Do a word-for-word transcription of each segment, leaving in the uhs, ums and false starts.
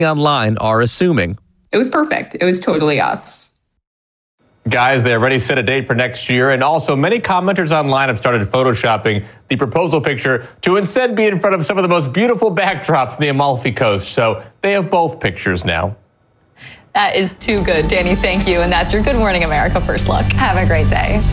online are assuming. It was perfect. It was totally us. Guys, they already set a date for next year, and also many commenters online have started photoshopping the proposal picture to instead be in front of some of the most beautiful backdrops in the Amalfi Coast. So they have both pictures now. That is too good, Danny. Thank you. And that's your Good Morning America First Look. Have a great day.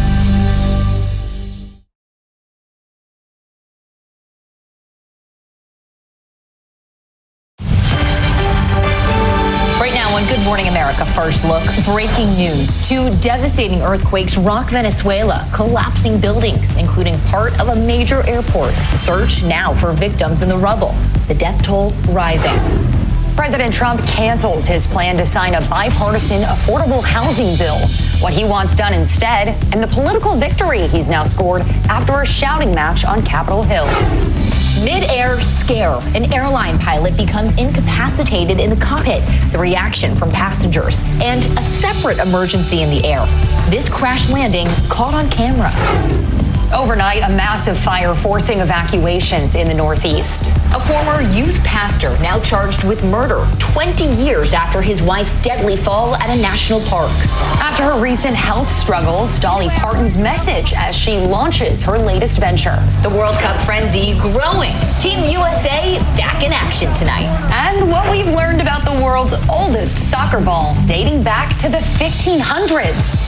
Good Morning America First Look. Breaking news. Two devastating earthquakes rock Venezuela, collapsing buildings, including part of a major airport. Search now for victims in the rubble. The death toll rising. President Trump cancels his plan to sign a bipartisan affordable housing bill. What he wants done instead, and the political victory he's now scored after a shouting match on Capitol Hill. Mid-air scare. An airline pilot becomes incapacitated in the cockpit. The reaction from passengers. And a separate emergency in the air. This crash landing caught on camera. Overnight, a massive fire forcing evacuations in the Northeast. A former youth pastor now charged with murder twenty years after his wife's deadly fall at a national park. After her recent health struggles, Dolly Parton's message as she launches her latest venture. The World Cup frenzy growing. Team U S A back in action tonight. And what we've learned about the world's oldest soccer ball dating back to the fifteen hundreds.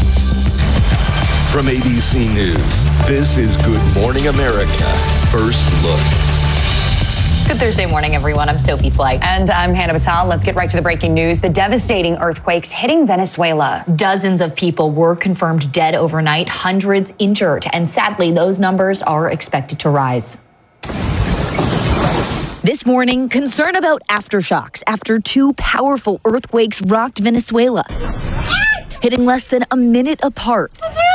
From A B C News, this is Good Morning America First Look. Good Thursday morning, everyone. I'm Sophie Flight. And I'm Hannah Batal. Let's get right to the breaking news. The devastating earthquakes hitting Venezuela. Dozens of people were confirmed dead overnight, hundreds injured. And sadly, those numbers are expected to rise. This morning, concern about aftershocks after two powerful earthquakes rocked Venezuela, hitting less than a minute apart.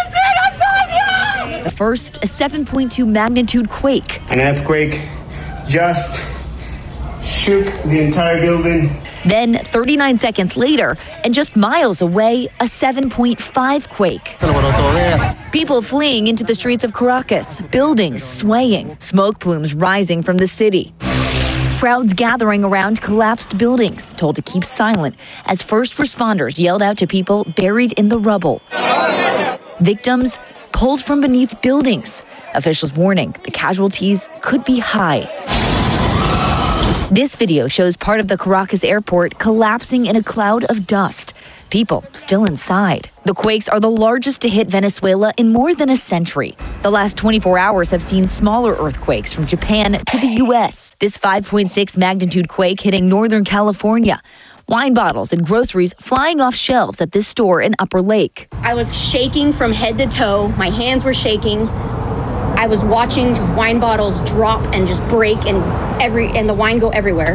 The first, a seven point two magnitude quake. An earthquake just shook the entire building. Then, thirty-nine seconds later, and just miles away, a seven point five quake. People fleeing into the streets of Caracas, buildings swaying, smoke plumes rising from the city. Crowds gathering around collapsed buildings, told to keep silent as first responders yelled out to people buried in the rubble. Victims pulled from beneath buildings. Officials warning the casualties could be high. This video shows part of the Caracas airport collapsing in a cloud of dust. People still inside. The quakes are the largest to hit Venezuela in more than a century. The last twenty-four hours have seen smaller earthquakes from Japan to the U S. This five point six magnitude quake hitting Northern California. Wine bottles and groceries flying off shelves at this store in Upper Lake. I was shaking from head to toe. My hands were shaking. I was watching wine bottles drop and just break and every and the wine go everywhere.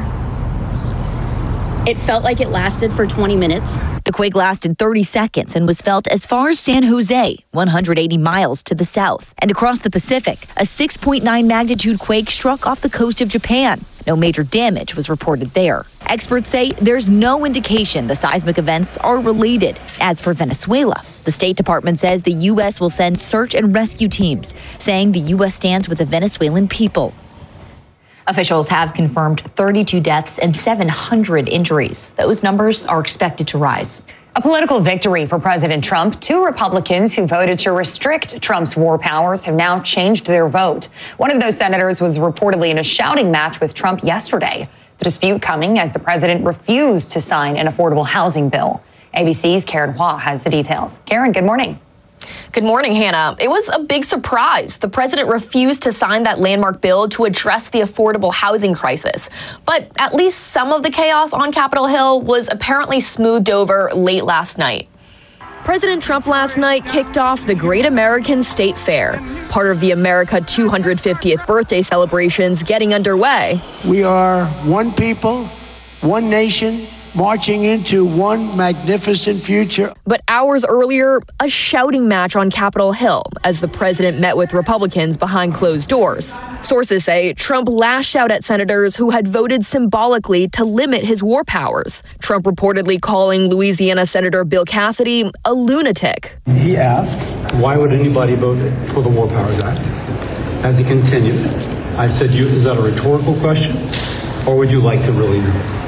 It felt like it lasted for twenty minutes. The quake lasted thirty seconds and was felt as far as San Jose, one hundred eighty miles to the south. And across the Pacific, a six point nine magnitude quake struck off the coast of Japan. No major damage was reported there. Experts say there's no indication the seismic events are related. As for Venezuela, the State Department says the U S will send search and rescue teams, saying the U S stands with the Venezuelan people. Officials have confirmed thirty-two deaths and seven hundred injuries. Those numbers are expected to rise. A political victory for President Trump. Two Republicans who voted to restrict Trump's war powers have now changed their vote. One of those senators was reportedly in a shouting match with Trump yesterday. The dispute coming as the president refused to sign an affordable housing bill. A B C's Karen Hua has the details. Karen, good morning. Good morning, Hannah. It was a big surprise. The president refused to sign that landmark bill to address the affordable housing crisis. But at least some of the chaos on Capitol Hill was apparently smoothed over late last night. President Trump last night kicked off the Great American State Fair, part of the America two hundred fiftieth birthday celebrations getting underway. We are one people, one nation, marching into one magnificent future. But hours earlier, a shouting match on Capitol Hill as the president met with Republicans behind closed doors. Sources say Trump lashed out at senators who had voted symbolically to limit his war powers. Trump reportedly calling Louisiana Senator Bill Cassidy a lunatic. He asked, why would anybody vote for the War Powers Act? As he continued, I said, you, is that a rhetorical question? Or would you like to really know?